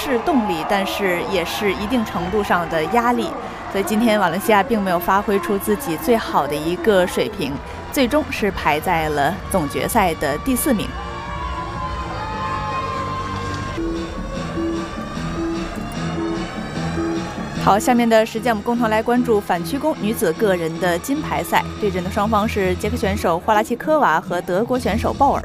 是动力，但是也是一定程度上的压力。所以今天瓦伦西亚并没有发挥出自己最好的一个水平，最终是排在了总决赛的第4名。好，下面的时间我们共同来关注反曲弓女子个人的金牌赛。对阵的双方是捷克选手霍拉契科娃和德国选手鲍尔。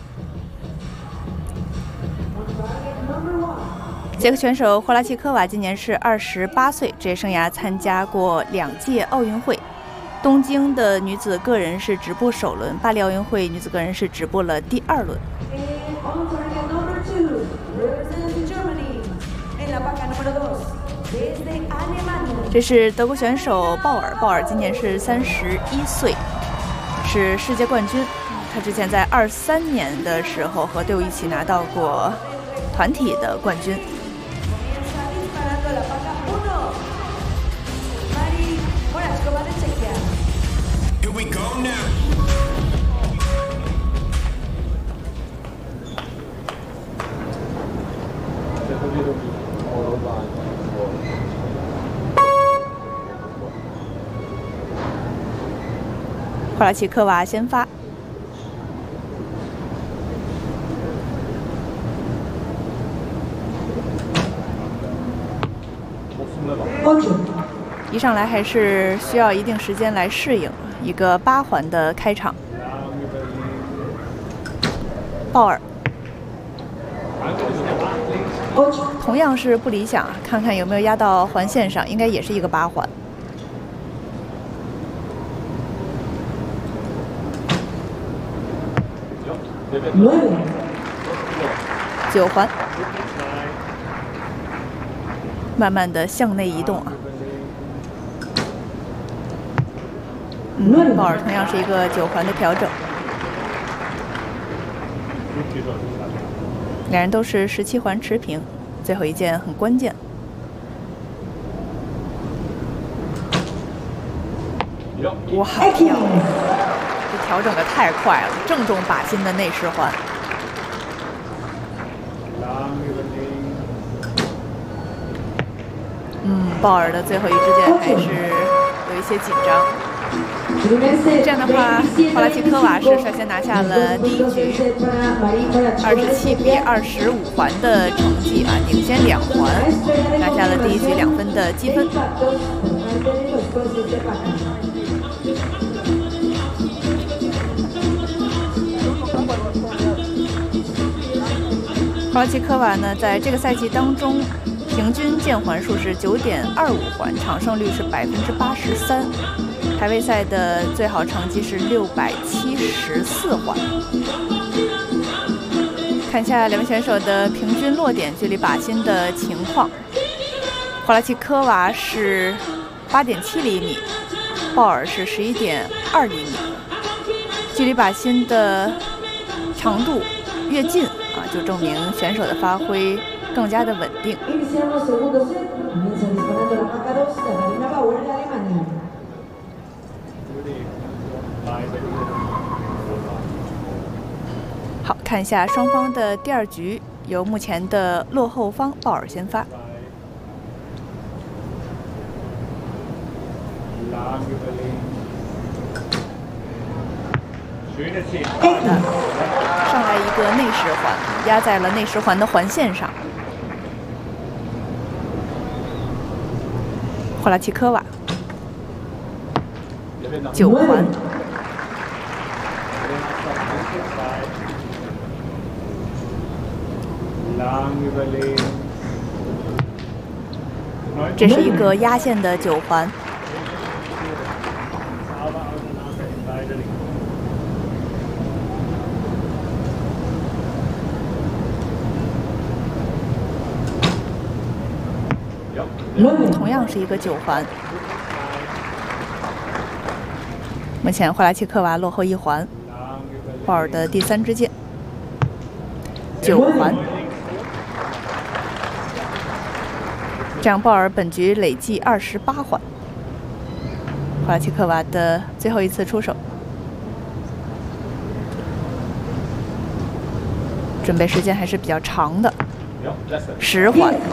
捷克选手霍拉契科娃今年是28岁，职业生涯参加过2届奥运会。东京的女子个人是止步首轮，巴黎奥运会女子个人是止步了第2轮。这是德国选手鲍尔，鲍尔今年是31岁，是世界冠军。他之前在23年的时候和队伍一起拿到过团体的冠军。霍拉契科娃先发，一上来还是需要一定时间来适应一个8环的开场。鲍尔同样是不理想，看看有没有压到环线上，应该也是一个8环。9环，慢慢的向内移动啊。鲍尔同样是一个9环的调整，两人都是17环持平，最后一键很关键。哇，漂亮！这调整的太快了，正中靶心的内10环。鲍尔的最后一支箭还是有一些紧张。这样的话，霍拉契科娃是率先拿下了第1局，27比25环的成绩啊，领先2环，拿下了第1局2分的积分。霍拉契科娃呢，在这个赛季当中，平均键环数是9.25环，场胜率是83%，排位赛的最好成绩是674环。看一下两位选手的平均落点距离靶心的情况，霍拉契科娃是8.7厘米，鲍尔是11.2厘米，距离靶心的长度越近啊，就证明选手的发挥更加的稳定。好，看一下双方的第2局，由目前的落后方鲍尔先发。好的，上来一个内10环，压在了内10环的环线上。霍拉契科娃9环，这是一个压线的9环。同样是一个9环。目前霍拉契科娃落后1环，鲍尔的第3支箭9环。这样鲍尔本局累计28环。霍拉契科娃的最后一次出手，准备时间还是比较长的，10环。